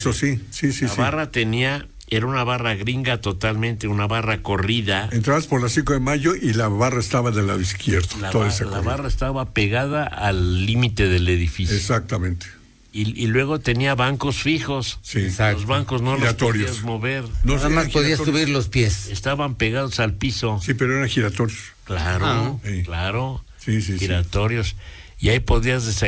Eso sí. La barra era una barra gringa totalmente, una barra corrida. Entrabas por la 5 de Mayo y la barra estaba del lado izquierdo. La barra estaba pegada al límite del edificio. Exactamente. Y luego tenía bancos fijos. Sí, exacto. Los bancos no los podías mover. Nada más podías subir los pies. Estaban pegados al piso. Sí, pero eran giratorios. Claro, claro. Sí. Giratorios. Y ahí podías desayunar.